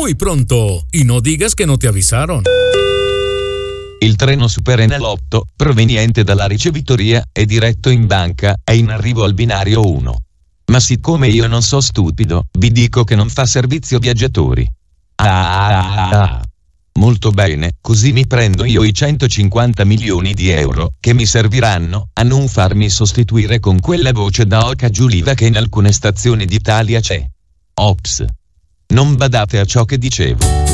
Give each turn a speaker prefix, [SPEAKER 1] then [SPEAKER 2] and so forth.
[SPEAKER 1] muy pronto. Y no digas que no te avisaron.
[SPEAKER 2] Il treno Superenalotto, proveniente dalla ricevitoria e diretto in banca, è in arrivo al binario 1. Ma siccome io non so stupido, vi dico che non fa servizio viaggiatori. Molto bene, così mi prendo io i 150 milioni di euro, che mi serviranno, a non farmi sostituire con quella voce da oca giuliva che in alcune stazioni d'Italia c'è. Ops. Non badate a ciò che dicevo.